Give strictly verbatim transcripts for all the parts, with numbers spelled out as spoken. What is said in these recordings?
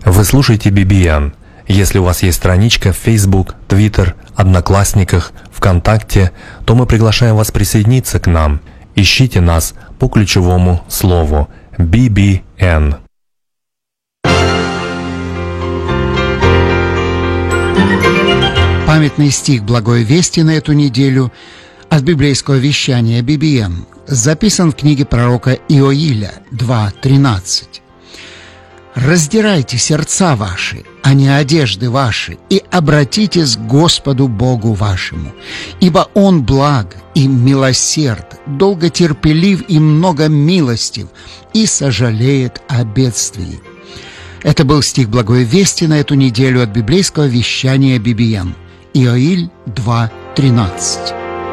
Вы слушаете би би эн. Если у вас есть страничка в Facebook, Twitter, Одноклассниках, ВКонтакте, то мы приглашаем вас присоединиться к нам. Ищите нас по ключевому слову би би эн. Памятный стих «Благой вести» на эту неделю от библейского вещания би би эн записан в книге пророка Иоиля два тринадцать. «Раздирайте сердца ваши, а не одежды ваши, и обратитесь к Господу Богу вашему, ибо Он благ и милосерд, долготерпелив и много милостив, и сожалеет о бедствии». Это был стих «Благой вести» на эту неделю от библейского вещания би би эн. Иоиль два тринадцать.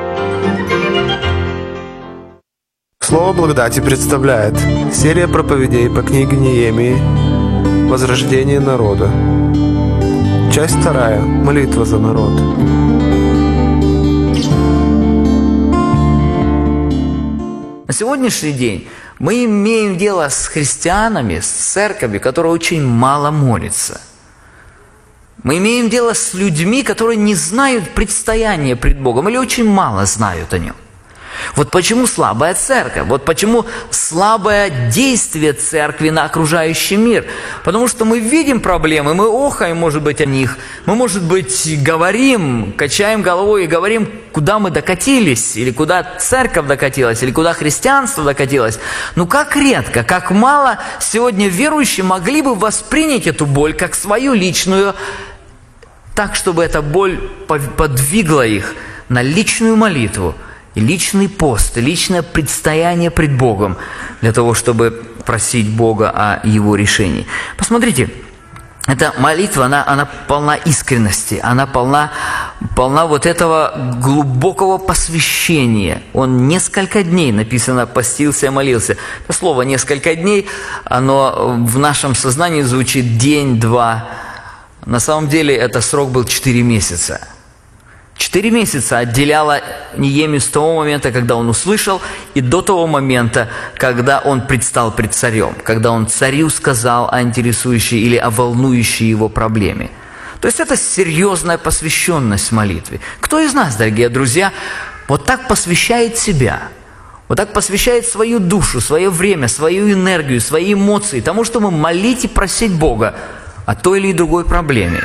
Слово благодати представляет серия проповедей по книге Неемии «Возрождение народа». Часть вторая. Молитва за народ. На сегодняшний день мы имеем дело с христианами, с церковью, которая очень мало молится. Мы имеем дело с людьми, которые не знают предстояния пред Богом или очень мало знают о Нем. Вот почему слабая церковь, вот почему слабое действие церкви на окружающий мир. Потому что мы видим проблемы, мы охаем, может быть, о них. Мы, может быть, говорим, качаем головой и говорим, куда мы докатились, или куда церковь докатилась, или куда христианство докатилось. Но как редко, как мало сегодня верующие могли бы воспринять эту боль как свою личную, так, чтобы эта боль подвигла их на личную молитву, и личный пост, и личное предстояние пред Богом, для того, чтобы просить Бога о Его решении. Посмотрите, эта молитва, она, она полна искренности, она полна, полна вот этого глубокого посвящения. Он несколько дней, написано, постился и молился. Это слово «несколько дней», оно в нашем сознании звучит день-два. На самом деле, это срок был четыре месяца. Четыре месяца отделяло Неемию с того момента, когда он услышал, и до того момента, когда он предстал пред царем, когда он царю сказал о интересующей или о волнующей его проблеме. То есть это серьезная посвященность молитве. Кто из нас, дорогие друзья, вот так посвящает себя, вот так посвящает свою душу, свое время, свою энергию, свои эмоции тому, чтобы молить и просить Бога о той или другой проблеме,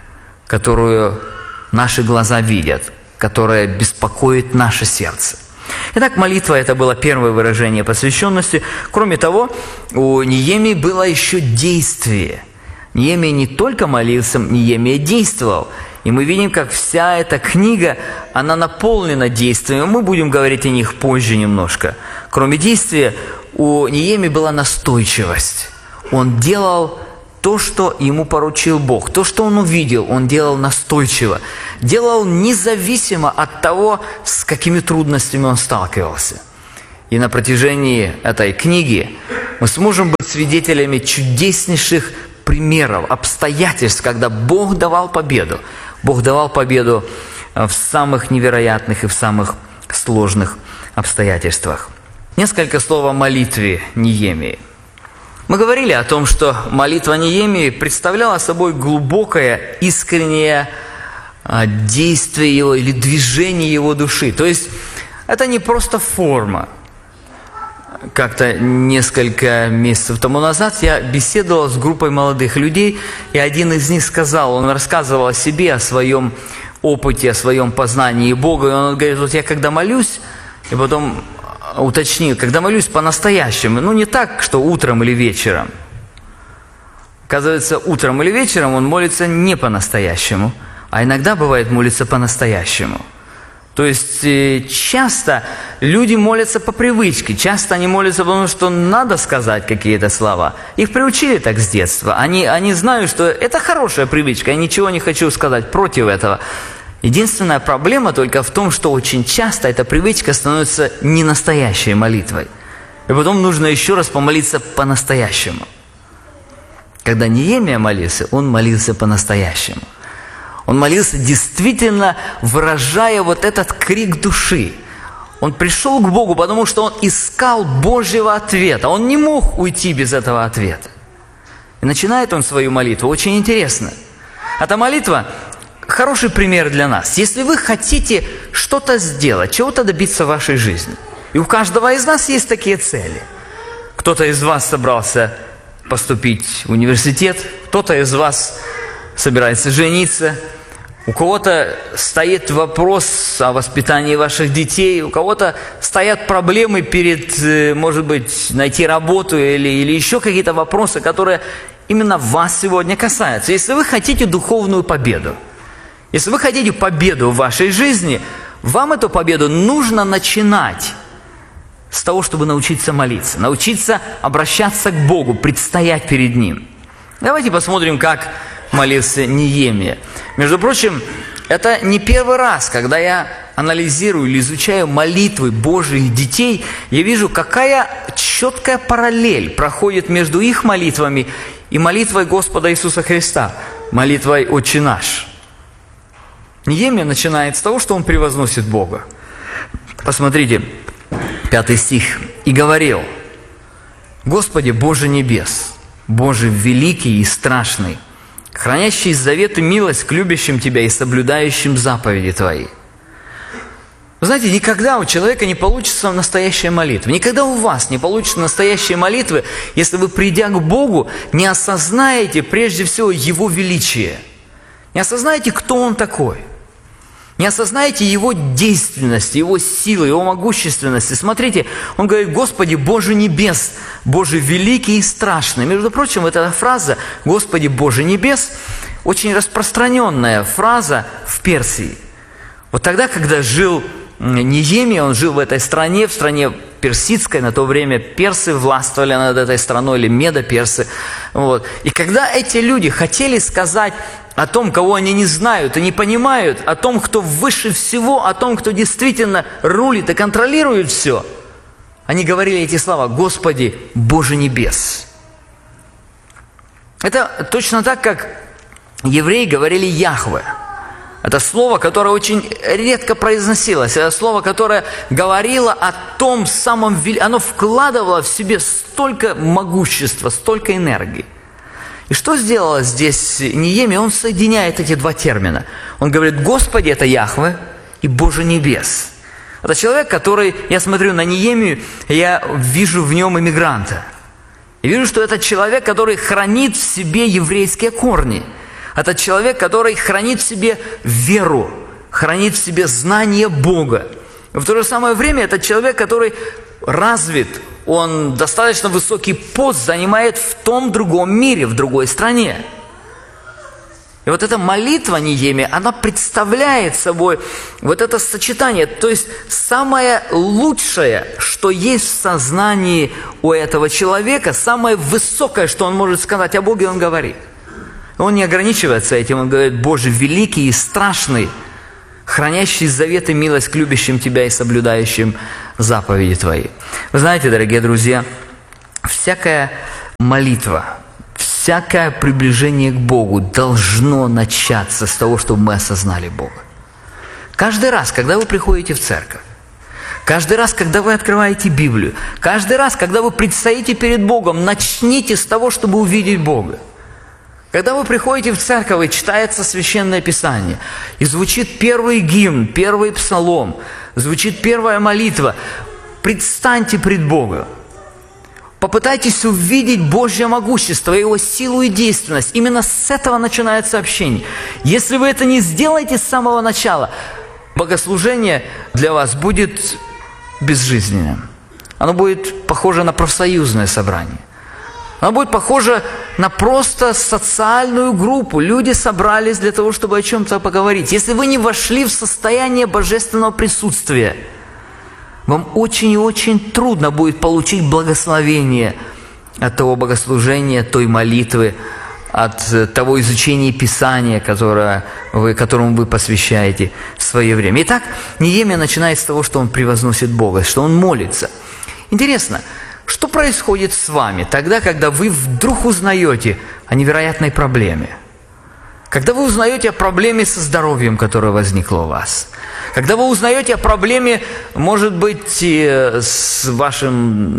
которую наши глаза видят, которая беспокоит наше сердце. Итак, молитва – это было первое выражение посвященности. Кроме того, у Неемии было еще действие. Неемия не только молился, Неемия действовал. И мы видим, как вся эта книга, она наполнена действиями. Мы будем говорить о них позже немножко. Кроме действия, у Неемии была настойчивость. Он делал то, что ему поручил Бог, то, что он увидел, он делал настойчиво, делал независимо от того, с какими трудностями он сталкивался. И на протяжении этой книги мы сможем быть свидетелями чудеснейших примеров, обстоятельств, когда Бог давал победу. Бог давал победу в самых невероятных и в самых сложных обстоятельствах. Несколько слов о молитве Неемии. Мы говорили о том, что молитва Неемии представляла собой глубокое, искреннее действие его или движение его души. То есть это не просто форма. Как-то несколько месяцев тому назад я беседовал с группой молодых людей, и один из них сказал, он рассказывал о себе, о своем опыте, о своем познании Бога, и он говорит, вот я когда молюсь, и потом уточнил, когда молюсь по-настоящему, ну не так, что утром или вечером. Оказывается, утром или вечером он молится не по-настоящему, а иногда бывает молится по-настоящему. То есть часто люди молятся по привычке, часто они молятся, потому что надо сказать какие-то слова. Их приучили так с детства. Они, они знают, что это хорошая привычка, я ничего не хочу сказать против этого. Единственная проблема только в том, что очень часто эта привычка становится не настоящей молитвой. И потом нужно еще раз помолиться по-настоящему. Когда Неемия молился, он молился по-настоящему. Он молился действительно, выражая вот этот крик души. Он пришел к Богу, потому что он искал Божьего ответа. Он не мог уйти без этого ответа. И начинает он свою молитву очень интересно. Эта молитва – хороший пример для нас. Если вы хотите что-то сделать, чего-то добиться в вашей жизни, и у каждого из нас есть такие цели. Кто-то из вас собрался поступить в университет, кто-то из вас собирается жениться, у кого-то стоит вопрос о воспитании ваших детей, у кого-то стоят проблемы перед, может быть, найти работу или, или еще какие-то вопросы, которые именно вас сегодня касаются. Если вы хотите духовную победу, если вы хотите победу в вашей жизни, вам эту победу нужно начинать с того, чтобы научиться молиться, научиться обращаться к Богу, предстоять перед Ним. Давайте посмотрим, как молился Неемия. Между прочим, это не первый раз, когда я анализирую или изучаю молитвы Божьих детей, я вижу, какая четкая параллель проходит между их молитвами и молитвой Господа Иисуса Христа, молитвой «Отче наш». Неемия начинает с того, что он превозносит Бога. Посмотрите, пятый стих. «И говорил: Господи, Боже небес, Боже великий и страшный, хранящий завет и милость к любящим Тебя и соблюдающим заповеди Твои». Вы знаете, никогда у человека не получится настоящая молитва. Никогда у вас не получится настоящая молитва, если вы, придя к Богу, не осознаете прежде всего Его величие. Не осознаете, кто Он такой. Не осознаете Его действенность, Его силы, Его могущественности. Смотрите, Он говорит: Господи, Боже небес, Боже великий и страшный. Между прочим, эта фраза «Господи, Боже небес» очень распространенная фраза в Персии. Вот тогда, когда жил Неемия, он жил в этой стране, в стране персидской, на то время персы властвовали над этой страной, или медоперсы. Вот. И когда эти люди хотели сказать о том, кого они не знают и не понимают, о том, кто выше всего, о том, кто действительно рулит и контролирует все, они говорили эти слова: «Господи, Боже небес». Это точно так, как евреи говорили «Яхве». Это слово, которое очень редко произносилось. Это слово, которое говорило о том самом великом. Оно вкладывало в себе столько могущества, столько энергии. И что сделала здесь Неемия? Он соединяет эти два термина. Он говорит: Господи, это Яхве, и Боже небес. Это человек, который, я смотрю на Неемию, я вижу в нем иммигранта. Я вижу, что это человек, который хранит в себе еврейские корни. Это человек, который хранит в себе веру, хранит в себе знание Бога. И в то же самое время это человек, который развит, он достаточно высокий пост занимает в том другом мире, в другой стране. И вот эта молитва Неемии, она представляет собой вот это сочетание, то есть самое лучшее, что есть в сознании у этого человека, самое высокое, что он может сказать о Боге, он говорит. Он не ограничивается этим, он говорит: Боже великий и страшный, хранящий завет и милость к любящим Тебя и соблюдающим заповеди Твои. Вы знаете, дорогие друзья, всякая молитва, всякое приближение к Богу должно начаться с того, чтобы мы осознали Бога. Каждый раз, когда вы приходите в церковь, каждый раз, когда вы открываете Библию, каждый раз, когда вы предстоите перед Богом, начните с того, чтобы увидеть Бога. Когда вы приходите в церковь, и читается Священное Писание, и звучит первый гимн, первый псалом, звучит первая молитва, предстаньте пред Богом. Попытайтесь увидеть Божье могущество, Его силу и действенность. Именно с этого начинается общение. Если вы это не сделаете с самого начала, богослужение для вас будет безжизненным. Оно будет похоже на профсоюзное собрание. Оно будет похоже на просто социальную группу. Люди собрались для того, чтобы о чем-то поговорить. Если вы не вошли в состояние божественного присутствия, вам очень и очень трудно будет получить благословение от того богослужения, той молитвы, от того изучения Писания, которое вы, которому вы посвящаете свое время. Итак, Неемия начинает с того, что он превозносит Бога, что он молится. Интересно, что происходит с вами тогда, когда вы вдруг узнаете о невероятной проблеме? Когда вы узнаете о проблеме со здоровьем, которая возникла у вас? Когда вы узнаете о проблеме, может быть, с вашим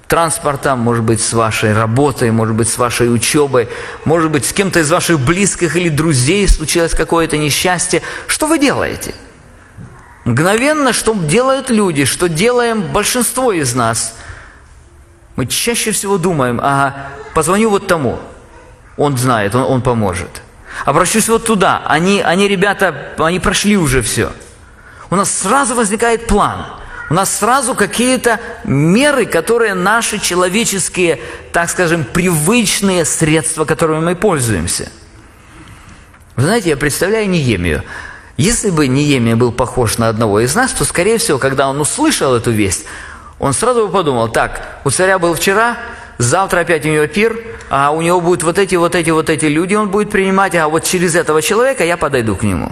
транспортом, может быть, с вашей работой, может быть, с вашей учебой, может быть, с кем-то из ваших близких или друзей случилось какое-то несчастье. Что вы делаете? Мгновенно, что делают люди, что делаем большинство из нас? Мы чаще всего думаем: ага, позвоню вот тому, он знает, он, он поможет. Обращусь вот туда, они, они, ребята, они прошли уже все. У нас сразу возникает план. У нас сразу какие-то меры, которые наши человеческие, так скажем, привычные средства, которыми мы пользуемся. Вы знаете, я представляю Неемию. Если бы Неемия был похож на одного из нас, то, скорее всего, когда он услышал эту весть, он сразу бы подумал: так, у царя был вчера, завтра опять у него пир, а у него будут вот эти, вот эти, вот эти люди, он будет принимать, а вот через этого человека я подойду к нему.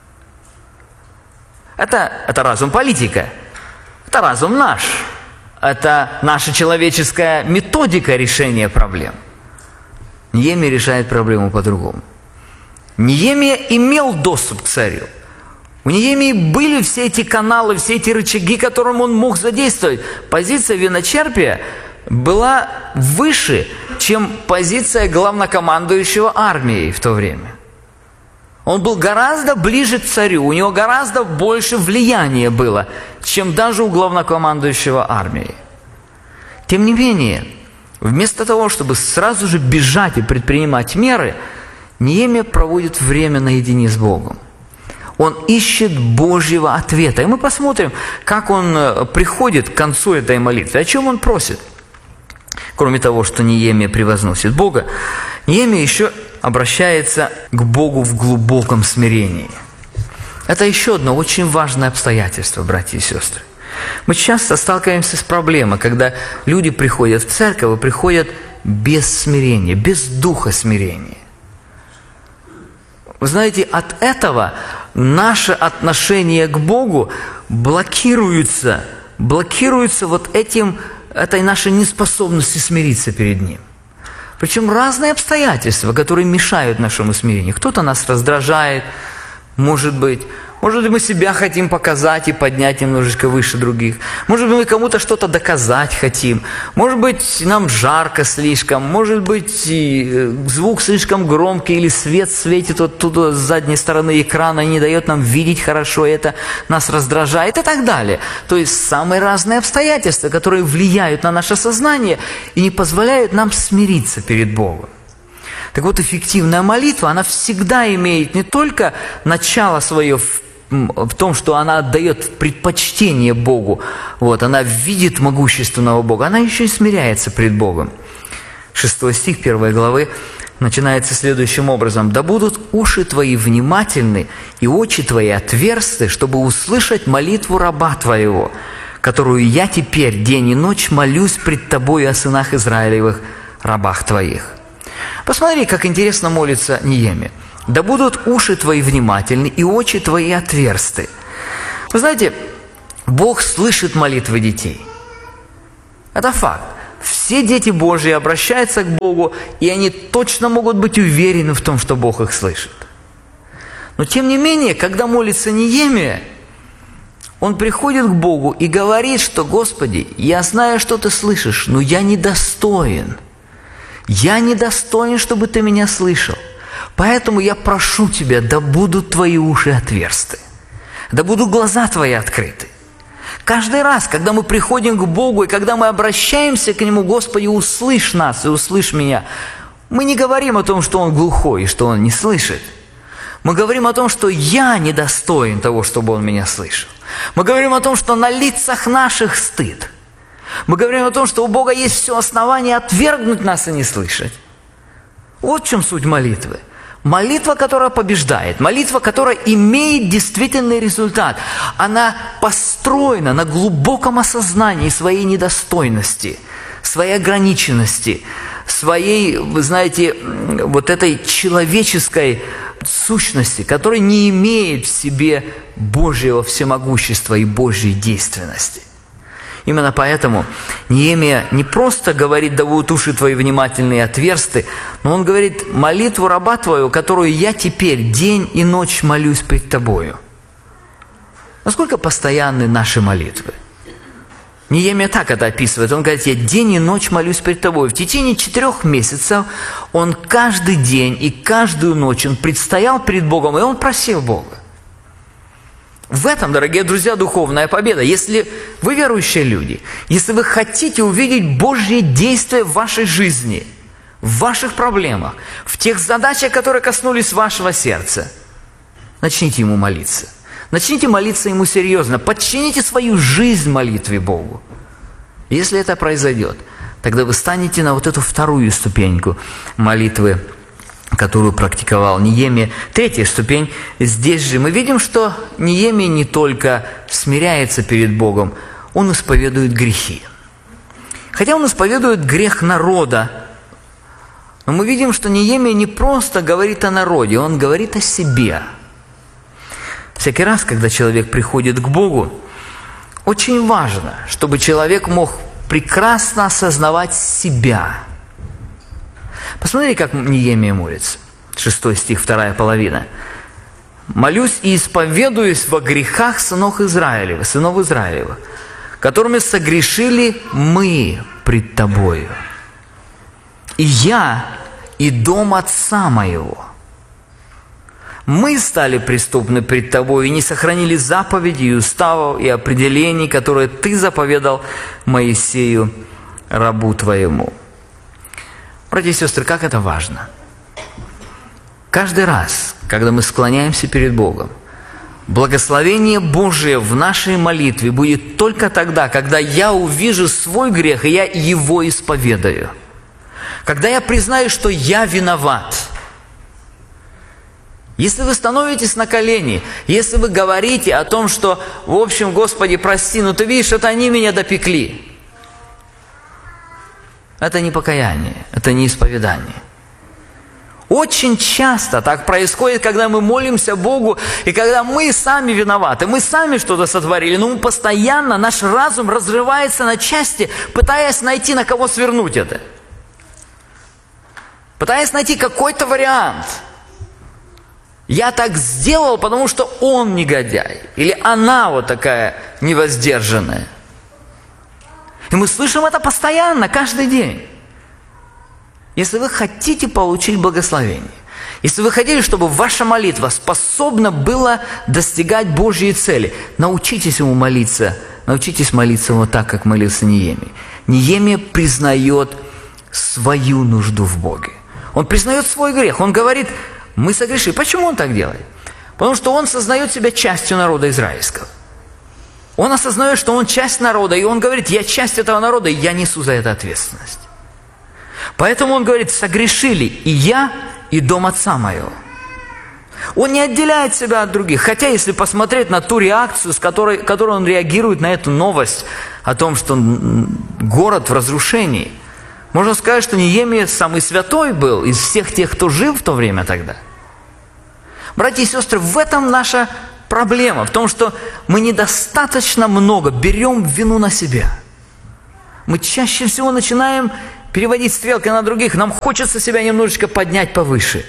Это, это разум политика. Это разум наш. Это наша человеческая методика решения проблем. Неемия решает проблему по-другому. Неемия имел доступ к царю. У Неемии были все эти каналы, все эти рычаги, которым он мог задействовать. Позиция виночерпия была выше, чем позиция главнокомандующего армией в то время. Он был гораздо ближе к царю, у него гораздо больше влияния было, чем даже у главнокомандующего армией. Тем не менее, вместо того, чтобы сразу же бежать и предпринимать меры, Неемия проводит время наедине с Богом. Он ищет Божьего ответа. И мы посмотрим, как он приходит к концу этой молитвы, о чем он просит. Кроме того, что Неемия превозносит Бога, Неемия еще обращается к Богу в глубоком смирении. Это еще одно очень важное обстоятельство, братья и сестры. Мы часто сталкиваемся с проблемой, когда люди приходят в церковь и приходят без смирения, без духа смирения. Вы знаете, от этого наше отношение к Богу блокируется, блокируется вот этим, этой нашей неспособностью смириться перед Ним. Причем разные обстоятельства, которые мешают нашему смирению. Кто-то нас раздражает, может быть. Может быть, мы себя хотим показать и поднять немножечко выше других. Может быть, мы кому-то что-то доказать хотим. Может быть, нам жарко слишком. Может быть, звук слишком громкий или свет светит оттуда с задней стороны экрана и не дает нам видеть хорошо. И это нас раздражает и так далее. То есть самые разные обстоятельства, которые влияют на наше сознание и не позволяют нам смириться перед Богом. Так вот, эффективная молитва, она всегда имеет не только начало свое в в том, что она отдает предпочтение Богу, вот, она видит могущественного Бога, она еще и смиряется пред Богом. Шестой стих первой главы начинается следующим образом: «Да будут уши твои внимательны и очи твои отверсты, чтобы услышать молитву раба твоего, которую я теперь день и ночь молюсь пред тобою о сынах Израилевых, рабах твоих». Посмотри, как интересно молится Неемия. «Да будут уши твои внимательны и очи твои отверсты». Вы знаете, Бог слышит молитвы детей. Это факт. Все дети Божьи обращаются к Богу, и они точно могут быть уверены в том, что Бог их слышит. Но тем не менее, когда молится Неемия, он приходит к Богу и говорит, что: «Господи, я знаю, что Ты слышишь, но я недостоин. Я недостоин, чтобы Ты меня слышал. Поэтому я прошу Тебя, да будут Твои уши отверсты, да будут глаза Твои открыты». Каждый раз, когда мы приходим к Богу и когда мы обращаемся к Нему: «Господи, услышь нас и услышь меня», мы не говорим о том, что Он глухой и что Он не слышит. Мы говорим о том, что я недостоин того, чтобы Он меня слышал. Мы говорим о том, что на лицах наших стыд. Мы говорим о том, что у Бога есть все основания отвергнуть нас и не слышать. Вот в чем суть молитвы. Молитва, которая побеждает, молитва, которая имеет действительный результат, она построена на глубоком осознании своей недостойности, своей ограниченности, своей, вы знаете, вот этой человеческой сущности, которая не имеет в себе Божьего всемогущества и Божьей действенности. Именно поэтому Неемия не просто говорит: «Да будут уши твои внимательные и отверсты», но он говорит: «Молитву раба твою, которую я теперь день и ночь молюсь пред тобою». Насколько постоянны наши молитвы? Неемия так это описывает. Он говорит: «Я день и ночь молюсь перед тобой». В течение четырех месяцев он каждый день и каждую ночь он предстоял перед Богом, и он просил Бога. В этом, дорогие друзья, духовная победа. Если вы верующие люди, если вы хотите увидеть Божье действие в вашей жизни, в ваших проблемах, в тех задачах, которые коснулись вашего сердца, начните Ему молиться. Начните молиться Ему серьезно. Подчините свою жизнь молитве Богу. Если это произойдет, тогда вы станете на вот эту вторую ступеньку молитвы, которую практиковал Неемия. Третья ступень. Здесь же мы видим, что Неемия не только смиряется перед Богом, он исповедует грехи. Хотя он исповедует грех народа, но мы видим, что Неемия не просто говорит о народе, он говорит о себе. Всякий раз, когда человек приходит к Богу, очень важно, чтобы человек мог прекрасно осознавать себя. Посмотри, как Неемия молится. Шестой стих, вторая половина. «Молюсь и исповедуюсь во грехах сынов Израилева, сынов Израилева, которыми согрешили мы пред Тобою. И я, и дом отца моего. Мы стали преступны пред Тобой и не сохранили заповедей, уставов и определений, которые Ты заповедал Моисею, рабу Твоему». Братья и сестры, как это важно! Каждый раз, когда мы склоняемся перед Богом, благословение Божие в нашей молитве будет только тогда, когда я увижу свой грех, и я его исповедаю. Когда я признаю, что я виноват. Если вы становитесь на колени, если вы говорите о том, что, в общем, Господи, прости, но Ты видишь, это они меня допекли. Это не покаяние, это не исповедание. Очень часто так происходит, когда мы молимся Богу, и когда мы сами виноваты, мы сами что-то сотворили, но мы постоянно, наш разум разрывается на части, пытаясь найти, на кого свернуть это. Пытаясь найти какой-то вариант. Я так сделал, потому что он негодяй. Или она вот такая невоздержанная. И мы слышим это постоянно, каждый день. Если вы хотите получить благословение, если вы хотели, чтобы ваша молитва способна была достигать Божьей цели, научитесь ему молиться, научитесь молиться вот так, как молился Неемия. Неемия признает свою нужду в Боге. Он признает свой грех, он говорит: мы согрешили. Почему он так делает? Потому что он сознает себя частью народа израильского. Он осознает, что он часть народа, и он говорит: я часть этого народа, и я несу за это ответственность. Поэтому он говорит: согрешили и я, и дом отца моего. Он не отделяет себя от других. Хотя, если посмотреть на ту реакцию, с которой, которой он реагирует на эту новость о том, что город в разрушении, можно сказать, что Неемия самый святой был из всех тех, кто жил в то время тогда. Братья и сестры, в этом наша проблема, в том, что мы недостаточно много берем вину на себя. Мы чаще всего начинаем переводить стрелки на других, нам хочется себя немножечко поднять повыше.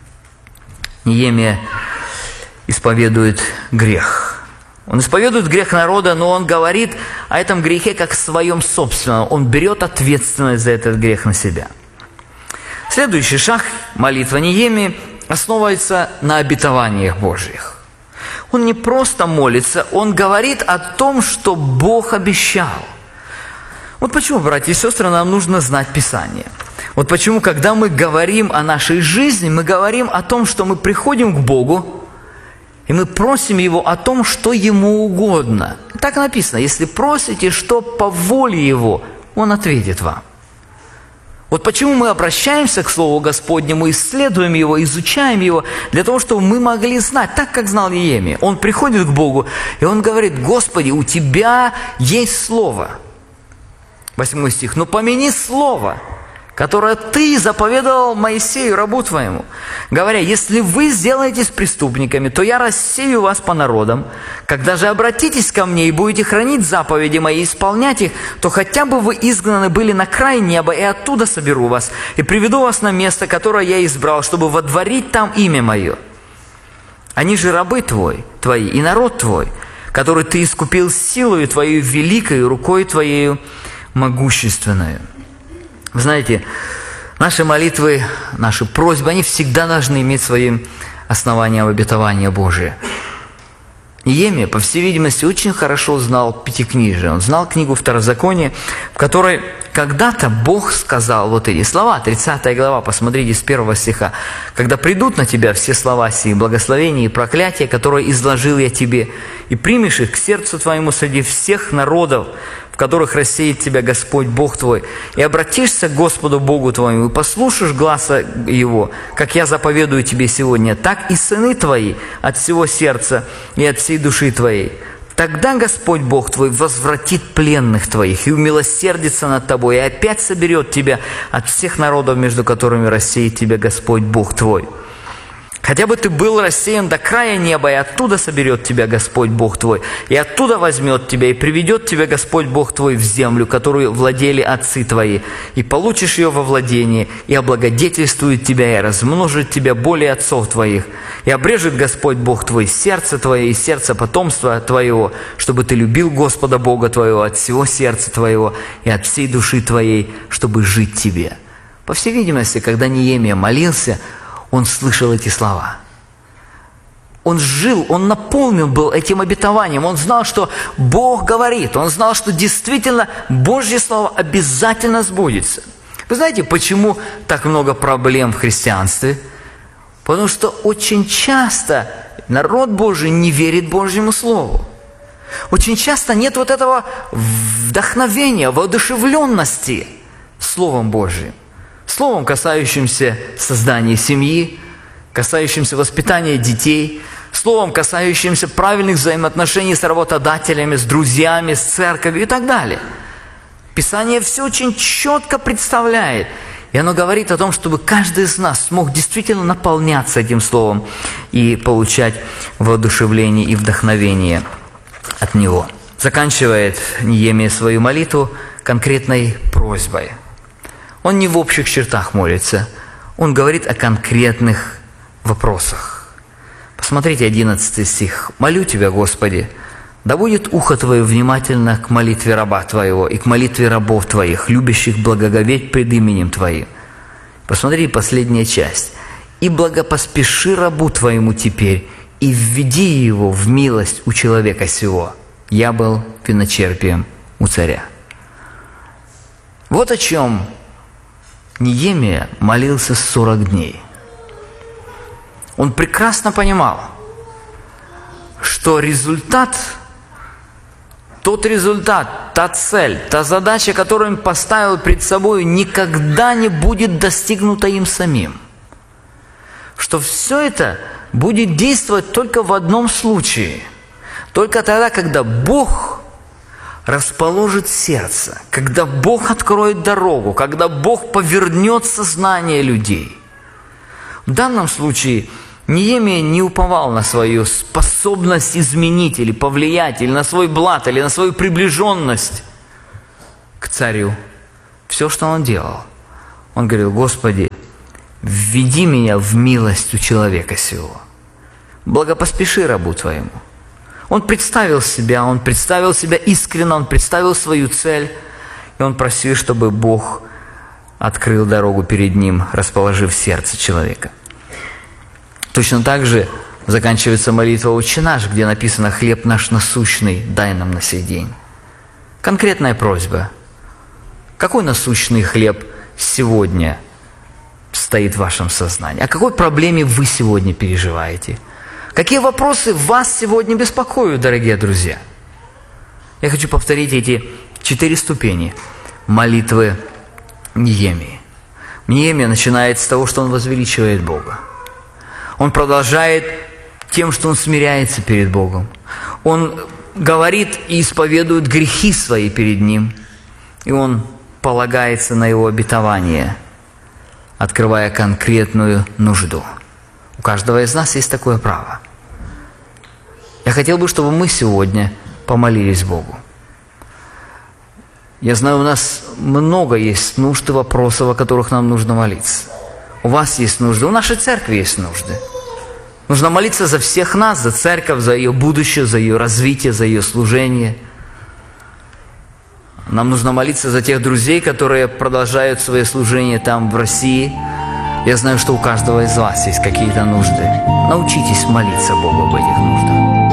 Неемия исповедует грех. Он исповедует грех народа, но он говорит о этом грехе как о своем собственном. Он берет ответственность за этот грех на себя. Следующий шаг молитвы Неемии основывается на обетованиях Божьих. Он не просто молится, он говорит о том, что Бог обещал. Вот почему, братья и сестры, нам нужно знать Писание. Вот почему, когда мы говорим о нашей жизни, мы говорим о том, что мы приходим к Богу, и мы просим Его о том, что Ему угодно. Так написано: если просите, что по воле Его, Он ответит вам. Вот почему мы обращаемся к Слову Господнему, исследуем Его, изучаем Его, для того, чтобы мы могли знать, так как знал Неемия. Он приходит к Богу, и он говорит: Господи, у Тебя есть Слово. Восьмой стих. «Но помяни Слово, которое Ты заповедовал Моисею, рабу Твоему, говоря: если вы сделаетесь преступниками, то я рассею вас по народам. Когда же обратитесь ко мне и будете хранить заповеди Мои и исполнять их, то хотя бы вы изгнаны были на край неба, и оттуда соберу вас, и приведу вас на место, которое я избрал, чтобы водворить там имя Мое. Они же рабы твой, твои и народ твой, который Ты искупил силою Твоей великой, рукой Твоей могущественной. Вы знаете, наши молитвы, наши просьбы, они всегда должны иметь своим основанием обетования Божие. Неемия, по всей видимости, очень хорошо знал Пятикнижие. Он знал книгу Второзакония, в которой когда-то Бог сказал вот эти слова, тридцатая глава, посмотрите с первого стиха. «Когда придут на тебя все слова сии, благословения и проклятия, которые изложил я тебе, и примешь их к сердцу твоему среди всех народов, в которых рассеет тебя Господь Бог твой, и обратишься к Господу Богу твоему, и послушаешь гласа Его, как я заповедую тебе сегодня, так и сыны твои от всего сердца и от всей души твоей. Тогда Господь Бог твой возвратит пленных твоих и умилосердится над тобой, и опять соберет тебя от всех народов, между которыми рассеет тебя Господь Бог твой. Хотя бы ты был рассеян до края неба, и оттуда соберет тебя Господь Бог твой, и оттуда возьмет тебя, и приведет тебя Господь Бог твой в землю, которую владели отцы твои, и получишь ее во владение, и облагодетельствует тебя, и размножит тебя более отцов твоих, и обрежет Господь Бог твой сердце твое и сердце потомства твоего, чтобы ты любил Господа Бога твоего от всего сердца твоего и от всей души твоей, чтобы жить тебе». По всей видимости, когда Неемия молился, он слышал эти слова. Он жил, он наполнен был этим обетованием. Он знал, что Бог говорит. Он знал, что действительно Божье Слово обязательно сбудется. Вы знаете, почему так много проблем в христианстве? Потому что очень часто народ Божий не верит Божьему Слову. Очень часто нет вот этого вдохновения, воодушевленности Словом Божьим. Словом, касающимся создания семьи, касающимся воспитания детей, словом, касающимся правильных взаимоотношений с работодателями, с друзьями, с церковью и так далее. Писание все очень четко представляет, и оно говорит о том, чтобы каждый из нас смог действительно наполняться этим словом и получать воодушевление и вдохновение от него. Заканчивает Неемия свою молитву конкретной просьбой. Он не в общих чертах молится, он говорит о конкретных вопросах. Посмотрите одиннадцатый стих. «Молю Тебя, Господи, да будет ухо Твое внимательно к молитве раба Твоего и к молитве рабов Твоих, любящих благоговеть пред именем Твоим». Посмотрите последняя часть. «И благопоспеши рабу Твоему теперь, и введи его в милость у человека сего. Я был виночерпием у царя». Вот о чем Неемия молился сорок дней. Он прекрасно понимал, что результат, тот результат, та цель, та задача, которую он поставил перед собой, никогда не будет достигнута им самим. Что все это будет действовать только в одном случае. Только тогда, когда Бог расположит сердце, когда Бог откроет дорогу, когда Бог повернет сознание людей. В данном случае Неемия не уповал на свою способность изменить или повлиять, или на свой блат, или на свою приближенность к царю. Все, что он делал, он говорил: «Господи, введи меня в милость у человека сего. Благопоспеши рабу Твоему». Он представил себя, он представил себя искренне, он представил свою цель, и он просил, чтобы Бог открыл дорогу перед ним, расположив сердце человека. Точно так же заканчивается молитва «Отче наш», где написано: «Хлеб наш насущный дай нам на сей день». Конкретная просьба. Какой насущный хлеб сегодня стоит в вашем сознании? О какой проблеме вы сегодня переживаете? Какие вопросы вас сегодня беспокоят, дорогие друзья? Я хочу повторить эти четыре ступени молитвы Неемии. Неемия начинает с того, что он возвеличивает Бога. Он продолжает тем, что он смиряется перед Богом. Он говорит и исповедует грехи свои перед Ним. И он полагается на Его обетование, открывая конкретную нужду. У каждого из нас есть такое право. Я хотел бы, чтобы мы сегодня помолились Богу. Я знаю, у нас много есть нужд и вопросов, о которых нам нужно молиться. У вас есть нужды, у нашей церкви есть нужды. Нужно молиться за всех нас, за церковь, за ее будущее, за ее развитие, за ее служение. Нам нужно молиться за тех друзей, которые продолжают свое служение там, в России. Я знаю, что у каждого из вас есть какие-то нужды. Научитесь молиться Богу об этих нуждах.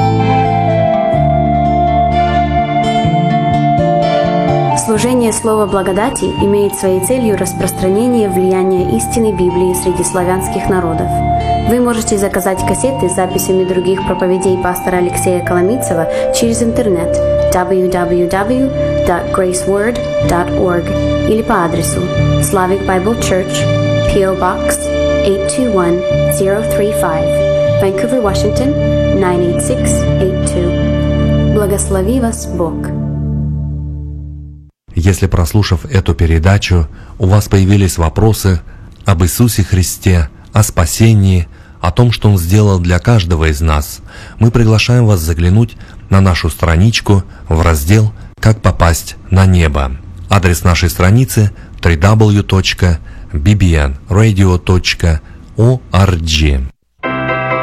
Служение Слова Благодати имеет своей целью распространение влияния истины Библии среди славянских народов. Вы можете заказать кассеты с записями других проповедей пастора Алексея Коломийцева через интернет дабл ю дабл ю дабл ю точка грейс ворд точка орг или по адресу Slavic Bible Church, пи о Box eight two one zero three five, Vancouver, Washington nine eight six eight two. Благослови вас Бог! Если, прослушав эту передачу, у вас появились вопросы об Иисусе Христе, о спасении, о том, что Он сделал для каждого из нас, мы приглашаем вас заглянуть на нашу страничку в раздел «Как попасть на небо». Адрес нашей страницы дабл ю дабл ю дабл ю точка би би эн радио точка орг.